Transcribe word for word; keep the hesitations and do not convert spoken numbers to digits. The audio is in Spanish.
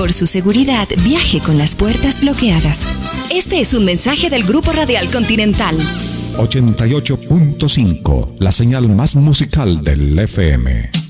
Por su seguridad, viaje con las puertas bloqueadas. Este es un mensaje del Grupo Radial Continental. ochenta y ocho punto cinco, la señal más musical del F M.